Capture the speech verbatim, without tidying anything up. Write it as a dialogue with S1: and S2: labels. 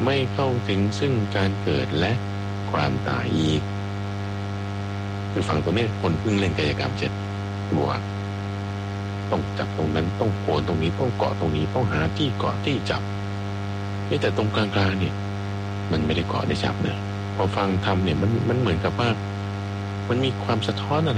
S1: ไม่เข้าถึงซึ่งการเกิดและความตายอีกคือฝั่งตรงนี้คนเพิ่งเล่นกายกรรมเสร็จบัวต้องจับตรงนั้นต้องโผล่ตรงนี้ต้องเกาะตรงนี้ต้องหาที่เกาะที่จับนี่แต่ตรงกลางๆเนี่ยมันไม่ได้เกาะได้จับเนี่ยพอฟังทำเนี่ยมันมันเหมือนกับว่ามันมีความสะท้อนอะไร